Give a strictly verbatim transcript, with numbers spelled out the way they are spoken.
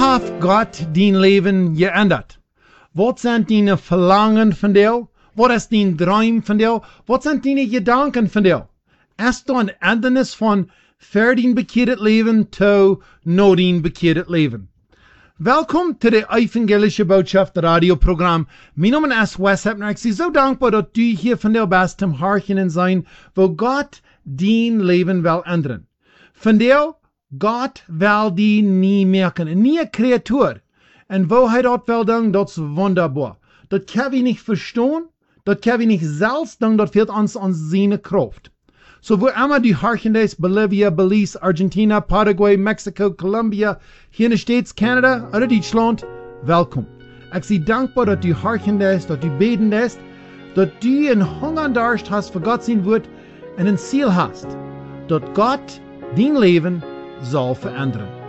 hat Gott dein Leben geändert? Was sind deine Verlangen von dir? Was ist dein Traum von dir? Was sind deine Gedanken von dir? Ist du ein Ändernis von für dein bekehrtes Leben zu no dein bekehrtes Leben? Welkom to de Evangelische Botschaft radioprogram. Mijn naam is Wes Hepner. Ik zie zo dankbaar dat u hier vandaag bent om hartje zijn, wo God dien leven wil ändern. Vandaag, God wil die nie merken, een nieuwe creatuur. En wo hij dat wil doen, dat is wunderbar. Dat kan we niet verstaan, dat kan we niet zelfs doen, dat fehlt ons aan zijn kracht. So wo immer die Harchendes, Bolivia, Belize, Argentina, Paraguay, Mexico, Colombia, hier in den States, Canada oder Deutschland, welkom. Ich bin dankbar, dass du Harchendes, dass du betest, dass du einen Hunger und Durst hast für Gott sein Wort und ein Ziel hast, dass Gott dein Leben soll verändern.